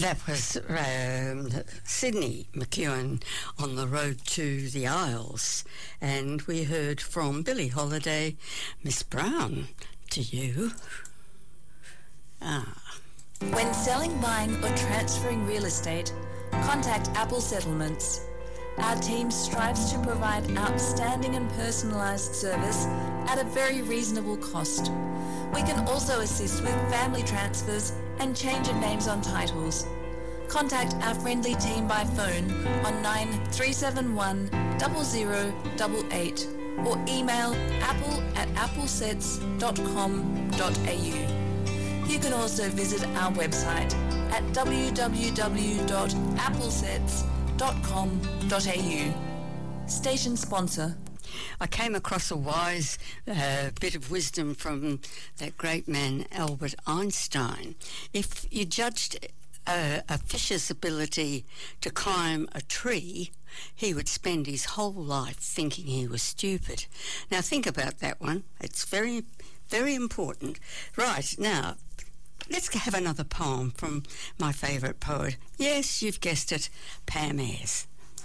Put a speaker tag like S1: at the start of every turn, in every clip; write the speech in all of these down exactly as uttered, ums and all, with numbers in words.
S1: That was um, Sydney McEwen on the road to the Isles, and we heard from Billie Holiday, Miss Brown, to you. Ah.
S2: When selling, buying or transferring real estate, contact Apple Settlements. Our team strives to provide outstanding and personalised service at a very reasonable cost. We can also assist with family transfers and change of names on titles. Contact our friendly team by phone on nine three seven one, zero zero eight eight or email apple at applesets dot com dot a u. You can also visit our website at w w w dot applesets dot com dot a u. Station sponsor.
S1: I came across a wise uh, bit of wisdom from that great man, Albert Einstein. If you judged a, a fish's ability to climb a tree, he would spend his whole life thinking he was stupid. Now, think about that one. It's very, very important. Right, now, let's have another poem from my favourite poet. Yes, you've guessed it, Pam Ayres.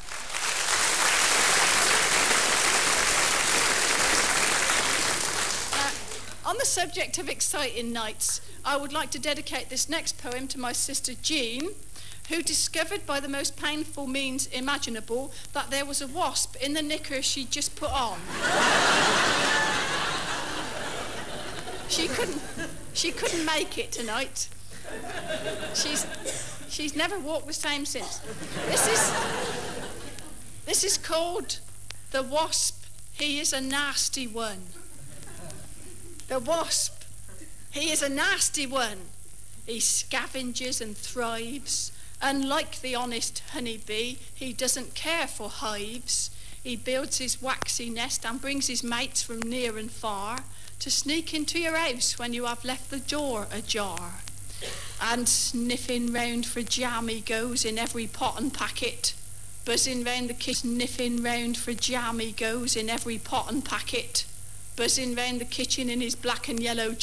S3: On the subject of exciting nights, I would like to dedicate this next poem to my sister Jean, who discovered by the most painful means imaginable that there was a wasp in the knickers she'd just put on. She couldn't, she couldn't make it tonight. She's, she's never walked the same since. This is, this is called The Wasp. He is a nasty one. The wasp, he is a nasty one. He scavenges and thrives. Unlike the honest honeybee, he doesn't care for hives. He builds his waxy nest and brings his mates from near and far to sneak into your house when you have left the door ajar. And sniffing round for jam he goes in every pot and packet. Buzzing round the kitchen, sniffing round for jam he goes in every pot and packet. Buzzing round the kitchen in his black and yellow